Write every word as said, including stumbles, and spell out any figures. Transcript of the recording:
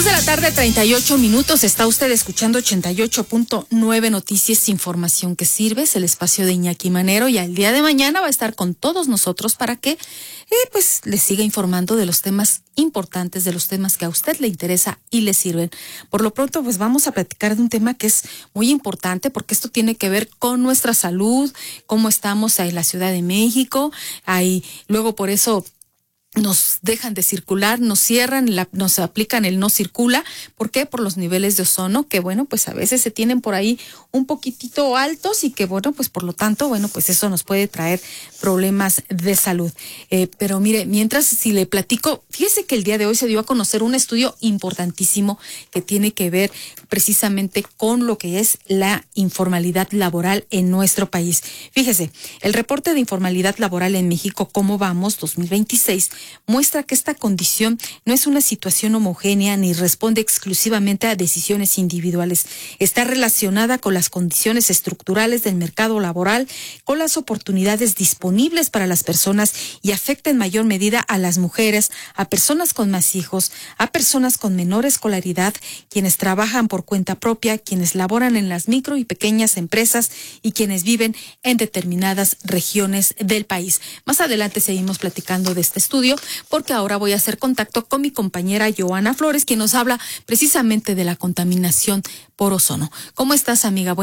Dos de la tarde, treinta y ocho minutos. Está usted escuchando ochenta y ocho punto nueve Noticias, información que sirve. Es el espacio de Iñaki Manero y al día de mañana va a estar con todos nosotros para que eh, pues les siga informando de los temas importantes, de los temas que a usted le interesa y le sirven. Por lo pronto, pues vamos a platicar de un tema que es muy importante porque esto tiene que ver con nuestra salud, cómo estamos en la Ciudad de México. Ahí, luego por eso nos dejan de circular, nos cierran, la, nos aplican el no circula. ¿Por qué? Por los niveles de ozono, que bueno, pues a veces se tienen por ahí un poquitito altos y que bueno, pues por lo tanto, bueno, pues eso nos puede traer problemas de salud. Eh, pero mire, mientras si le platico, fíjese que el día de hoy se dio a conocer un estudio importantísimo que tiene que ver precisamente con lo que es la informalidad laboral en nuestro país. Fíjese, el reporte de informalidad laboral en México, ¿cómo vamos? dos mil veintiséis, muestra que esta condición no es una situación homogénea ni responde exclusivamente a decisiones individuales. Está relacionada con las condiciones estructurales del mercado laboral, con las oportunidades disponibles para las personas y afecta en mayor medida a las mujeres, a personas con más hijos, a personas con menor escolaridad, quienes trabajan por cuenta propia, quienes laboran en las micro y pequeñas empresas y quienes viven en determinadas regiones del país. Más adelante seguimos platicando de este estudio, porque ahora voy a hacer contacto con mi compañera Joana Flores, quien nos habla precisamente de la contaminación por ozono. ¿Cómo estás, amiga?